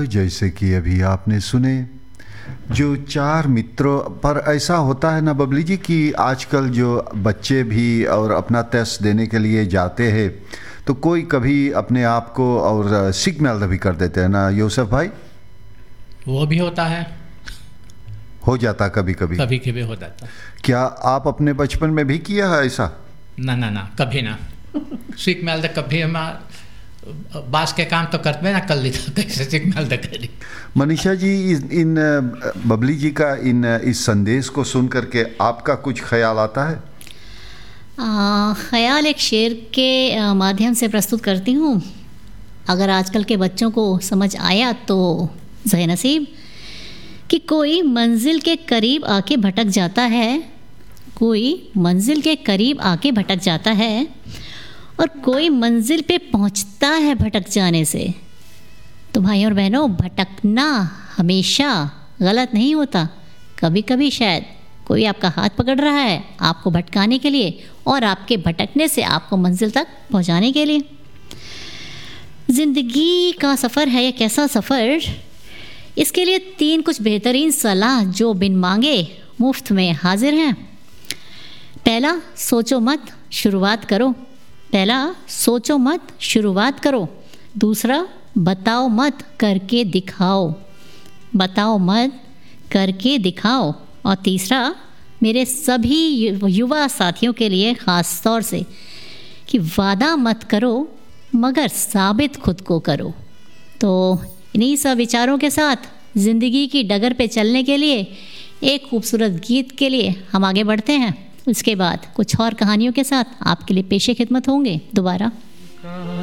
जैसे कि अभी आपने सुने जो चार मित्रों पर ऐसा होता है ना बबली जी कि आजकल जो बच्चे भी और अपना टेस्ट देने के लिए जाते हैं तो कोई कभी अपने आप को और सिग्नल भी कर देते हैं ना यूसुफ भाई। वो भी होता है, हो जाता कभी कभी हो जाता। क्या आप अपने बचपन में भी किया है ऐसा? ना कभी ना सीख मिल कभी हम बास के काम तो करते ना कर ली तो कैसे सीख मिल करी। मनीषा जी इन बबली जी का इस संदेश को सुन करके आपका कुछ ख्याल आता है? ख्याल एक शेर के माध्यम से प्रस्तुत करती हूँ। अगर आजकल के बच्चों को समझ आया तो ज़हे नसीब कि कोई मंजिल के करीब आके भटक जाता है, कोई मंजिल के करीब आके भटक जाता है और कोई मंजिल पे पहुंचता है भटक जाने से। तो भाई और बहनों, भटकना हमेशा गलत नहीं होता। कभी कभी शायद कोई आपका हाथ पकड़ रहा है आपको भटकाने के लिए और आपके भटकने से आपको मंजिल तक पहुंचाने के लिए। ज़िंदगी का सफ़र है एक ऐसा सफ़र, इसके लिए 3 कुछ बेहतरीन सलाह जो बिन मांगे मुफ्त में हाजिर हैं। पहला, सोचो मत शुरुआत करो। सोचो मत शुरुआत करो। दूसरा, बताओ मत करके दिखाओ। और तीसरा, मेरे सभी युवा साथियों के लिए ख़ास तौर से कि वादा मत करो मगर साबित खुद को करो। तो इन्हीं सब विचारों के साथ ज़िंदगी की डगर पे चलने के लिए एक खूबसूरत गीत के लिए हम आगे बढ़ते हैं। उसके बाद कुछ और कहानियों के साथ आपके लिए पेशे खिदमत होंगे दोबारा।